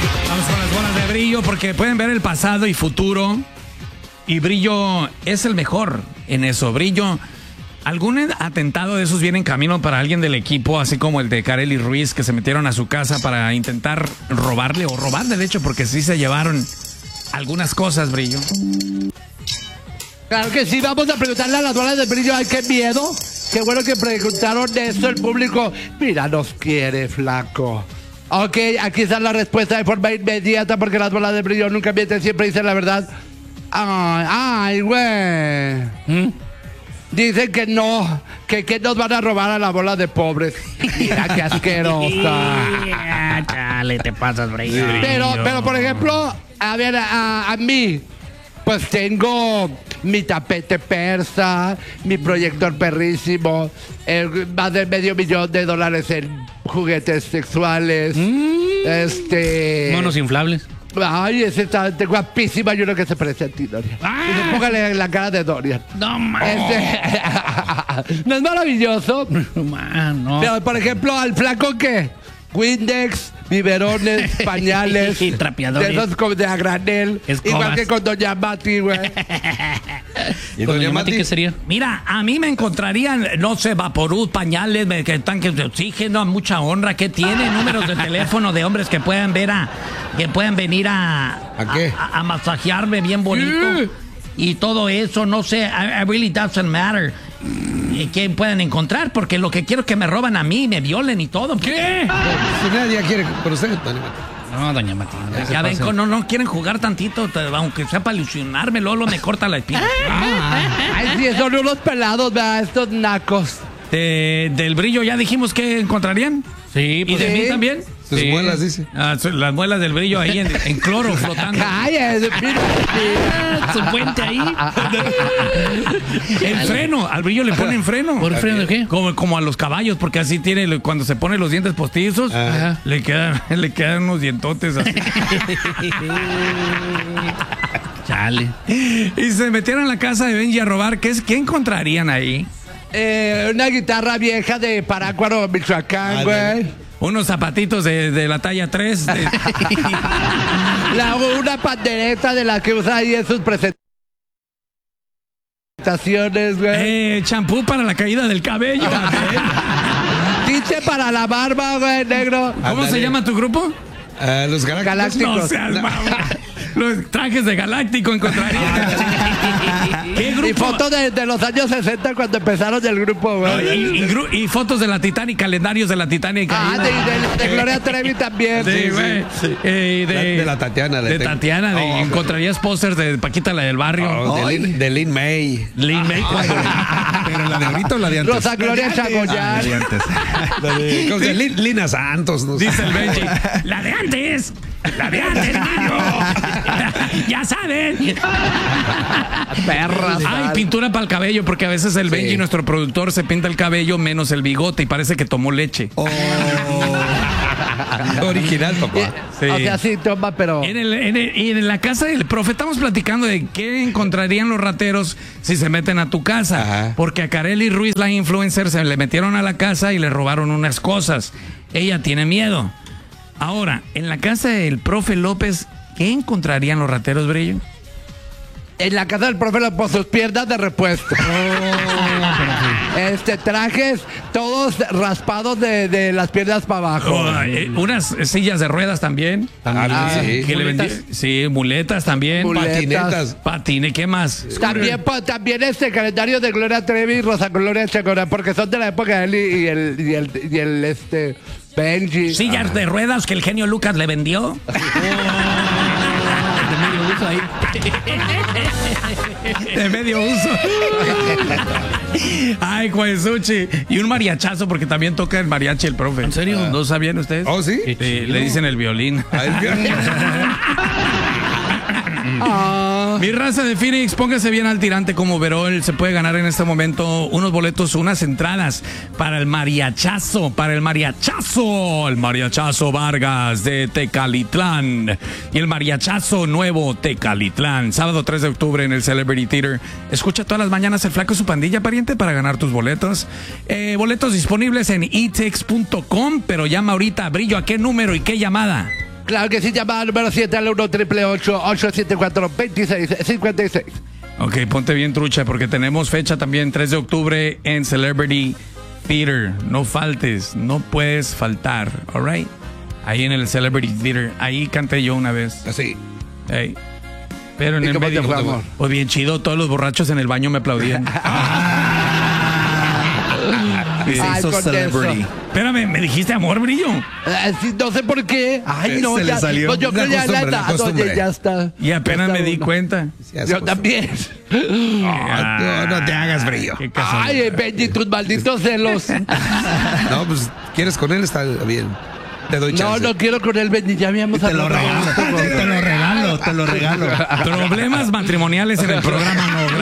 Vamos con las bolas de Brillo porque pueden ver el pasado y futuro. Y Brillo es el mejor en eso. Brillo, algún atentado de esos viene en camino para alguien del equipo, así como el de Kareli Ruiz, que se metieron a su casa para intentar robarle, de hecho, porque sí se llevaron algunas cosas, Brillo. Claro que sí, vamos a preguntarle a las bolas de Brillo. Ay, qué miedo. Qué bueno que preguntaron de eso el público. Mira, nos quiere, flaco. Ok, aquí está la respuesta de forma inmediata porque las bolas de Brillo nunca mienten, siempre dicen la verdad. Ay, güey. Dicen que no, que nos van a robar a la bola de pobres. Mira, qué asquerosa. Chale, te pasas, Brillo. Pero, por ejemplo, a ver, a mí, pues tengo mi tapete persa, mi proyector perrísimo, más de $500,000 en juguetes sexuales, Monos inflables. Ay, ese está guapísima. Yo creo que se parece a ti, Dorian. Póngale la cara de Dorian. No, man. ¿No es maravilloso? No. Pero, por ejemplo, al flaco, ¿qué? Windex, biberones, pañales. Y trapeadores. De esos como de a granel. Escobas. Igual que con Doña Mati, güey. ¿Y Doña Mati qué sería? Mira, a mí me encontrarían, no sé, Vaporub, pañales, tanques de oxígeno, mucha honra. ¿Qué tiene? Números de teléfono de hombres que puedan ver que puedan venir ¿A qué? a masajearme bien bonito. Y todo eso, no sé, I really doesn't matter. ¿Qué pueden encontrar? Porque lo que quiero es que me roban a mí, me violen y todo. ¿Qué? Si nadie quiere, pero usted, Doña Mati. No, Doña Mati. Ya ven, no quieren jugar tantito, aunque sea para ilusionarme, Lolo me corta la espina. Ay, sí, son unos pelados, ¿verdad? Estos nacos. Del Brillo ya dijimos que encontrarían. Sí, ¿Y de mí también? Sus Sí. muelas, dice. Las muelas del Brillo ahí en cloro flotando. Cállate, mira. Su puente ahí. El freno, al Brillo le ponen freno. ¿Por freno de qué? Como a los caballos, porque así tiene, cuando se pone los dientes postizos, Ajá. le quedan unos dientotes así. Chale. Y se metieron a la casa de Benji a robar. ¿Qué encontrarían ahí? Una guitarra vieja de Parácuaro, Michoacán, güey. Unos zapatitos de la talla 3. Una pandereta de la que usa ahí en sus presentaciones, güey. Champú para la caída del cabello. Tiche para la barba, güey, negro. ¿Cómo Ándale. se llama tu grupo? Los Galácticos. Galácticos. No seas mamón. Los trajes de Galáctico encontrarían. ¿Qué grupo? Y fotos de los años 60 cuando empezaron el grupo, güey. Y fotos de la Titanic, calendarios de la Titanic. De Gloria Trevi también. Sí, güey. De la Tatiana. De Tatiana. Encontrarías pósters de Paquita, la del barrio. De Lin May. Lin May. Pero la de ahorita o la de antes. Rosa Gloria Chagoyán. La de antes. ¿Cómo se llama? Lina Santos. No sé. Dice el Benji. La de antes. La de antes, niño. Ya saben. Perras. Ay, pintura para el cabello, porque a veces el Benji, nuestro productor, se pinta el cabello menos el bigote y parece que tomó leche. Original, papá. Sí. O sea, sí, toma, pero... Y en la casa del profe estamos platicando de qué encontrarían los rateros si se meten a tu casa. Ajá. Porque a Kareli Ruiz, la influencer, se le metieron a la casa y le robaron unas cosas. Ella tiene miedo. Ahora, en la casa del profe López, ¿qué encontrarían los rateros, Brillo? En la casa del profe, por sus piernas de repuesto. Trajes todos raspados de las piernas para abajo. Unas sillas de ruedas también. Sí. Que le vendí- sí, muletas también. Patinetas. ¿Qué más? También calendario de Gloria Trevi y Rosa Gloria Chagoyán, porque son de la época de él y el Benji. Sillas de ruedas que el genio Lucas le vendió. De medio uso. Ay, Juezuchi. Y un mariachazo, porque también toca el mariachi el profe. ¿En serio? ¿No sabían ustedes? ¿Oh, sí? Le dicen el violín. Mi raza de Phoenix, póngase bien al tirante como Verol. Se puede ganar en este momento unos boletos, unas entradas para el mariachazo, el mariachazo Vargas de Tecalitlán y el mariachazo nuevo Tecalitlán, sábado 3 de octubre en el Celebrity Theater. Escucha todas las mañanas el Flaco y su pandilla, pariente, para ganar tus boletos. Boletos disponibles en etix.com, pero llama ahorita, Brillo, ¿a qué número y qué llamada? Claro que sí, llamada número 7 al 1-888-874-2656. Ok, ponte bien trucha porque tenemos fecha también 3 de octubre en Celebrity Theater. No faltes, no puedes faltar, all right? Ahí en el Celebrity Theater, ahí canté yo una vez. Así. Hey. Pero en ¿Y el cómo te medio, fue, amor? pues bien chido, todos los borrachos en el baño me aplaudían. Y se Ay, hizo con celebrity. eso. Espérame, ¿me dijiste amor, Brillo? Sí, no sé por qué. Ay, no, Se le ya. salió. No, yo creo ya la edad, oye, ya está. Y apenas Ya está me di uno. cuenta. Yo también. No te hagas brillo. Qué casualidad. Ay, Benji, tus malditos celos. No, pues quieres con él, está bien. Te doy No, chance. no quiero con él, Benji. Ya habíamos Te lo hablado. regalo. Te lo regalo. Problemas matrimoniales en el programa no